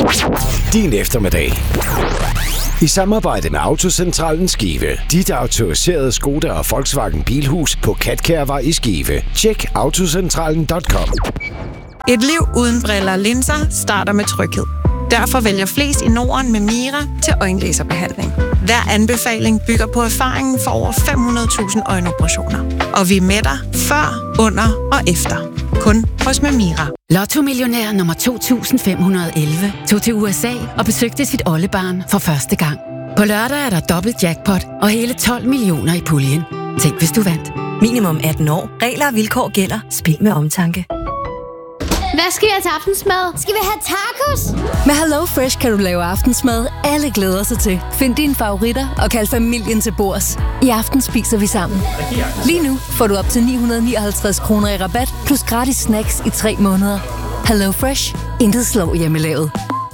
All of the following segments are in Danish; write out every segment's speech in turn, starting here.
Din eftermiddag. I samarbejde med Autocentralen Skive. Dit autoriserede Skoda og Volkswagen Bilhus på Katkærvej i Skive. Tjek autocentralen.com. Et liv uden briller og linser starter med tryghed. Derfor vælger flest i Norden med Mira til øjenlaserbehandling. Hver anbefaling bygger på erfaringen for over 500.000 øjenoperationer. Og vi er med dig før, under og efter. Kun hos Mira. Lotto-millionær nummer 2511 tog til USA og besøgte sit oldebarn for første gang. På lørdag er der dobbelt jackpot og hele 12 millioner i puljen. Tænk, hvis du vandt. Minimum 18 år. Regler og vilkår gælder. Spil med omtanke. Hvad skal vi have til aftensmad? Skal vi have tacos? Med HelloFresh kan du lave aftensmad, alle glæder sig til. Find dine favoritter og kald familien til bords. I aften spiser vi sammen. Lige nu får du op til 959 kroner i rabat, plus gratis snacks i 3 måneder. HelloFresh. Intet slår hjemmelavet.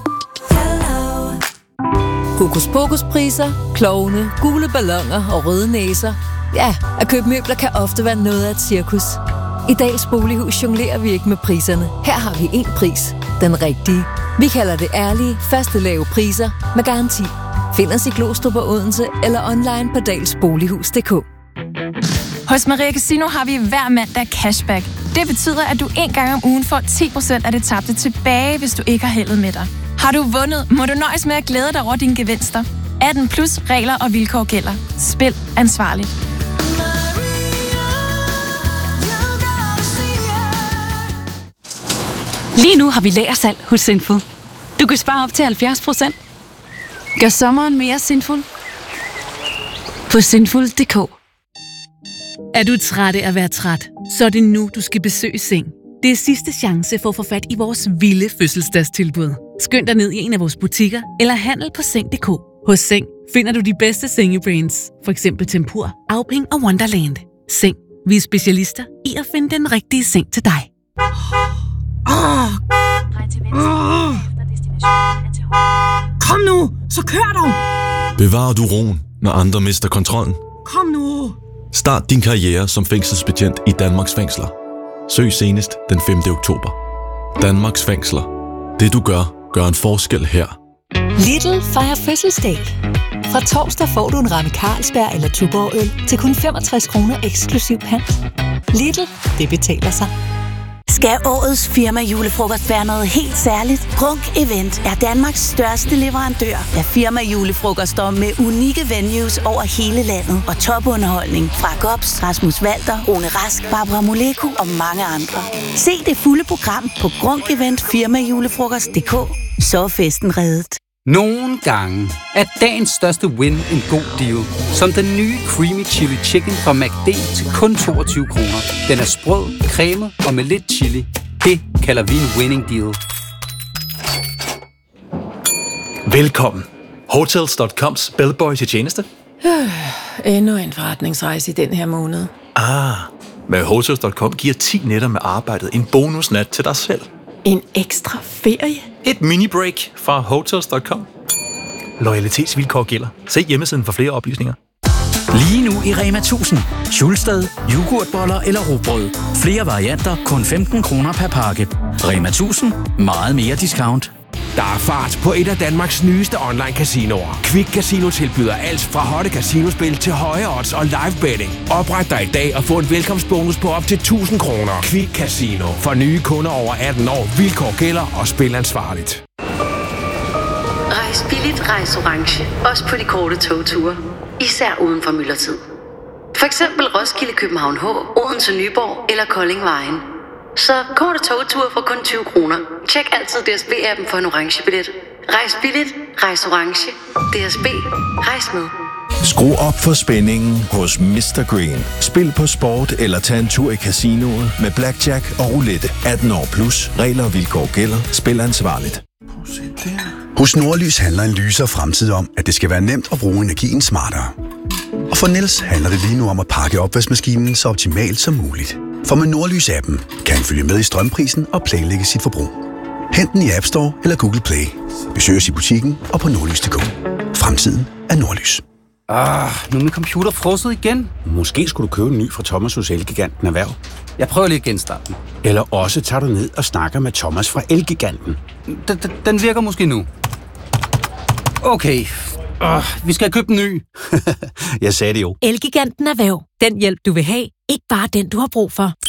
Hokus pokus priser, klovne, gule balloner og røde næser. Ja, at købe møbler kan ofte være noget af et cirkus. I Dags Bolighus jonglerer vi ikke med priserne. Her har vi én pris. Den rigtige. Vi kalder det ærlige, faste lave priser med garanti. Find os i Glostrup og Odense eller online på dalsbolighus.dk. Hos Maria Casino har vi hver mandag cashback. Det betyder, at du en gang om ugen får 10% af det tabte tilbage, hvis du ikke har heldet med dig. Har du vundet, må du nøjes med at glæde dig over dine gevinster. 18 plus regler og vilkår gælder. Spil ansvarligt. Lige nu har vi lagersalg hos Sinful. Du kan spare op til 70%. Gør sommeren mere sinful på sinful.dk. Er du træt af at være træt, så er det nu, du skal besøge Seng. Det er sidste chance for at få fat i vores vilde fødselsdagstilbud. Skynd dig ned i en af vores butikker eller handel på Seng.dk. Hos Seng finder du de bedste sengebrands, for eksempel Tempur, Auping og Wonderland. Seng. Vi er specialister i at finde den rigtige seng til dig. Kom nu, så kør dog! Bevarer du roen, når andre mister kontrollen? Kom nu! Start din karriere som fængselsbetjent i Danmarks fængsler. Søg senest den 5. oktober. Danmarks fængsler. Det du gør en forskel her. Lidl fejrer fødselsdag. Fra torsdag får du en ramme Carlsberg eller Tuborg-øl til kun 65 kroner eksklusiv pant. Lidl, det betaler sig. Skal årets firma julefrokost være noget helt særligt? Grunk Event er Danmarks største leverandør af firma julefrokoster med unikke venues over hele landet og topunderholdning fra Gops, Rasmus Walter, Rune Rask, Barbara Moleko og mange andre. Se det fulde program på grunkeventfirmajulefrokost.dk. Så er festen reddet. Nogle gange er dagens største win en god deal. Som den nye Creamy Chili Chicken fra McD til kun 22 kroner. Den er sprød, cremet og med lidt chili. Det kalder vi en winning deal. Velkommen. Hotels.coms bellboy til tjeneste. Endnu en forretningsrejse i den her måned. Med Hotels.com giver 10 nætter med arbejdet en bonusnat til dig selv. En ekstra ferie? Et mini-break fra Hotels.com. Loyalitetsvilkår gælder. Se hjemmesiden for flere oplysninger. Lige nu i Rema 1000. Schulstad, yoghurtboller eller rugbrød. Flere varianter, kun 15 kroner per pakke. Rema 1000. Meget mere discount. Der er fart på et af Danmarks nyeste online-casinoer. Quick Casino tilbyder alt fra hotte casinospil til høje odds og live betting. Opret dig i dag og få en velkomstbonus på op til 1000 kroner. Quick Casino. For nye kunder over 18 år. Vilkår gælder og spil ansvarligt. Rejs billigt, rejs orange. Også på de korte togture. Især uden for myldretid. For eksempel Roskilde, København H, Odense, Nyborg eller Kolding Vejen. Så korte togture for kun 20 kroner. Tjek altid DSB-appen for en orange billet. Rejs billigt, rejs orange. DSB, rejs med. Skru op for spændingen hos Mr. Green. Spil på sport eller tag en tur i casinoet med blackjack og roulette. 18 år plus. Regler og vilkår gælder. Spil ansvarligt. Hos Nordlys handler en lyser fremtid om, at det skal være nemt at bruge energien smartere. Og for Niels handler det lige nu om at pakke opvaskemaskinen så optimalt som muligt. For med Nordlys-appen kan han følge med i strømprisen og planlægge sit forbrug. Hent den i App Store eller Google Play. Besøg os i butikken og på nordlys.dk. Fremtiden er Nordlys. Nu er min computer frosset igen. Måske skulle du købe en ny fra Thomas hos Elgiganten Erhverv. Jeg prøver lige at genstarte den. Eller også tager du ned og snakker med Thomas fra Elgiganten. Den virker måske nu. Okay. Vi skal købe en ny. Jeg sagde det jo. Elgiganten Erhverv. Den hjælp, du vil have. Ikke bare den, du har brug for.